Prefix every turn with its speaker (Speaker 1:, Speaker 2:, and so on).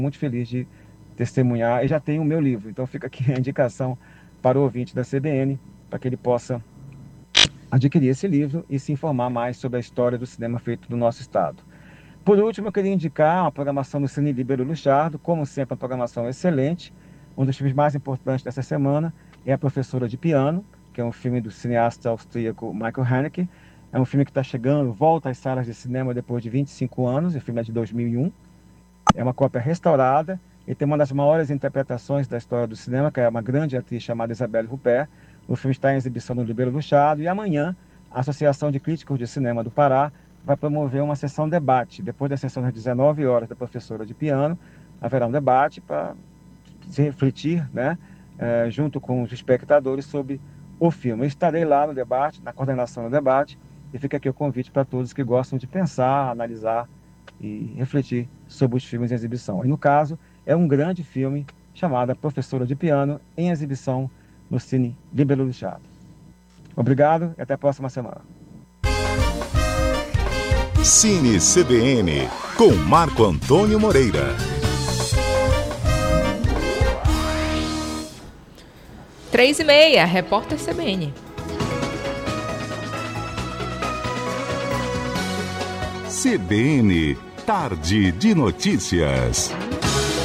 Speaker 1: muito feliz de testemunhar, e já tenho o meu livro, então fica aqui a indicação para o ouvinte da CBN, para que ele possa adquirir esse livro e se informar mais sobre a história do cinema feito no nosso estado. Por último, eu queria indicar a programação do Cine Líbero Luchardo, como sempre, uma programação excelente. Um dos filmes mais importantes dessa semana é A Professora de Piano, que é um filme do cineasta austríaco Michael Haneke. É um filme que está chegando, volta às salas de cinema depois de 25 anos, o filme é de 2001. É uma cópia restaurada e tem uma das maiores interpretações da história do cinema, que é uma grande atriz chamada Isabelle Huppert. O filme está em exibição no Líbero Luchardo e amanhã a Associação de Críticos de Cinema do Pará vai promover uma sessão debate. Depois da sessão às 19 horas da Professora de Piano, haverá um debate para se refletir, né, junto com os espectadores sobre o filme. Eu estarei lá no debate, na coordenação do debate, e fica aqui o convite para todos que gostam de pensar, analisar e refletir sobre os filmes em exibição. E no caso, é um grande filme chamado A Professora de Piano, em exibição no Cine Líbero Luchardo. Obrigado e até a próxima semana.
Speaker 2: Cine CBN, com Marco Antônio Moreira.
Speaker 3: 3h30, repórter CBN.
Speaker 2: CBN, Tarde de Notícias.